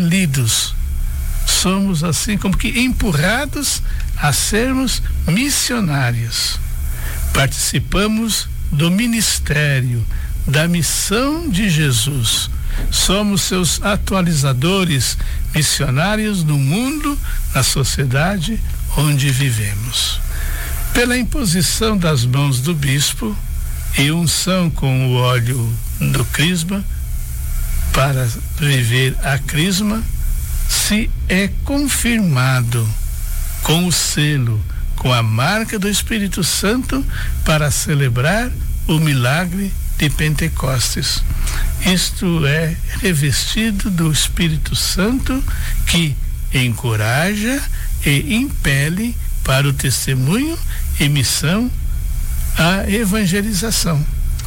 impelidos, somos assim como que empurrados a sermos missionários. Participamos do ministério, da missão de Jesus. Somos seus atualizadores, missionários no mundo, na sociedade onde vivemos. Pela imposição das mãos do bispo e unção com o óleo do crisma, para viver a crisma, se é confirmado com o selo, com a marca do Espírito Santo, para celebrar o milagre de Pentecostes. Isto é revestido do Espírito Santo, que encoraja e impele para o testemunho e missão, a evangelização.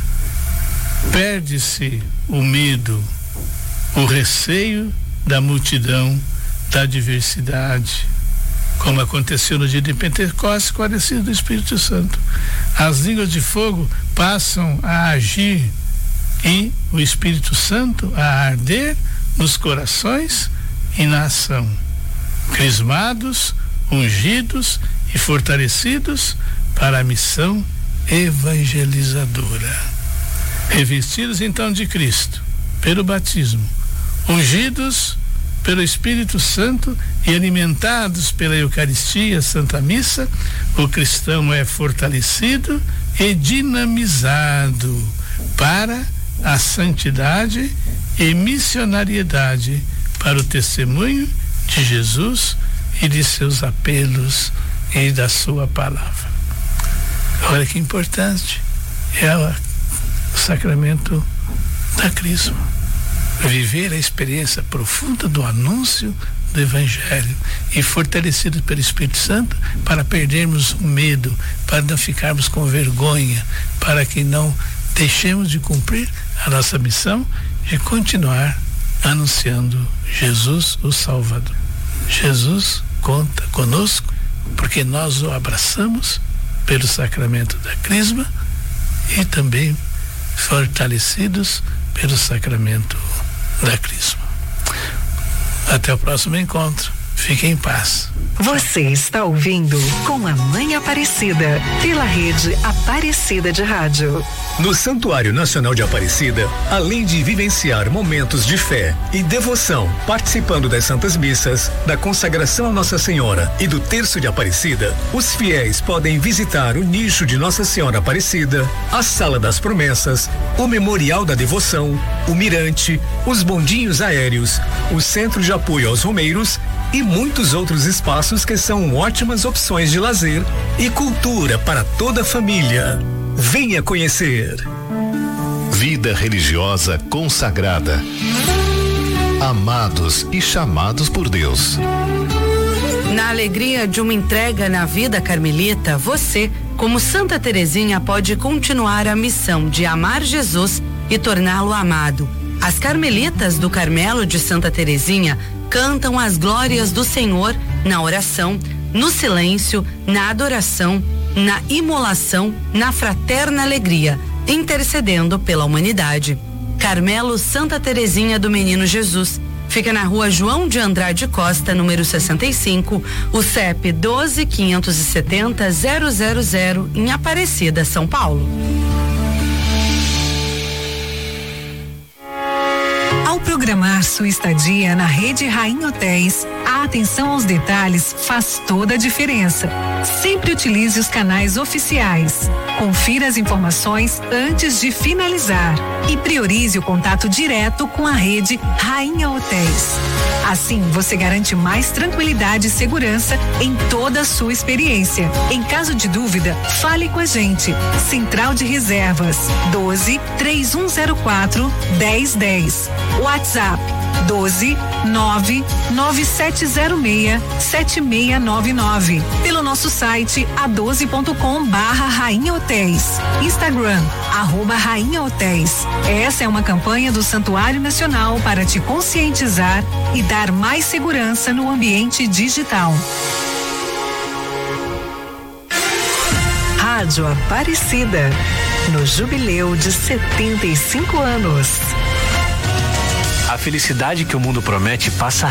Perde-se o medo, o receio da multidão, da diversidade, como aconteceu no dia de Pentecostes, com a descida do Espírito Santo. As línguas de fogo passam a agir e o Espírito Santo a arder nos corações e na ação. Crismados, ungidos e fortalecidos para a missão evangelizadora. Revestidos então de Cristo pelo batismo, ungidos pelo Espírito Santo e alimentados pela Eucaristia, Santa Missa, o cristão é fortalecido e dinamizado para a santidade e missionariedade, para o testemunho de Jesus e de seus apelos e da sua palavra. Olha que importante é o sacramento da crisma. Viver a experiência profunda do anúncio do Evangelho e fortalecidos pelo Espírito Santo, para perdermos o medo, para não ficarmos com vergonha, para que não deixemos de cumprir a nossa missão de continuar anunciando Jesus, o Salvador. Jesus conta conosco porque nós o abraçamos pelo sacramento da crisma e também fortalecidos pelo sacramento da crisma. Até o próximo encontro. Fiquem em paz. Você está ouvindo Com a Mãe Aparecida, pela rede Aparecida de Rádio. No Santuário Nacional de Aparecida, além de vivenciar momentos de fé e devoção, participando das Santas Missas, da consagração a Nossa Senhora e do Terço de Aparecida, os fiéis podem visitar o nicho de Nossa Senhora Aparecida, a Sala das Promessas, o Memorial da Devoção, o Mirante, os bondinhos aéreos, o Centro de Apoio aos Romeiros e muitos outros espaços que são ótimas opções de lazer e cultura para toda a família. Venha conhecer. Vida religiosa consagrada. Amados e chamados por Deus. Na alegria de uma entrega na vida carmelita, você, como Santa Teresinha, pode continuar a missão de amar Jesus e torná-lo amado. As carmelitas do Carmelo de Santa Teresinha cantam as glórias do Senhor na oração, no silêncio, na adoração, na imolação, na fraterna alegria, intercedendo pela humanidade. Carmelo Santa Teresinha do Menino Jesus. Fica na Rua João de Andrade Costa, número 65, o CEP 12.570.000, em Aparecida, São Paulo. Ao programar sua estadia na Rede Rainha Hotéis, a atenção aos detalhes faz toda a diferença. Sempre utilize os canais oficiais. Confira as informações antes de finalizar e priorize o contato direto com a Rede Rainha Hotéis. Assim, você garante mais tranquilidade e segurança em toda a sua experiência. Em caso de dúvida, fale com a gente. Central de Reservas 12-3104-1010. WhatsApp 12-99706-7699. Pelo nosso site a12.com/Rainha Hotéis. Instagram @Rainha Hotéis. Essa é uma campanha do Santuário Nacional para te conscientizar e dar mais segurança no ambiente digital. Rádio Aparecida, no jubileu de 75 anos. A felicidade que o mundo promete passa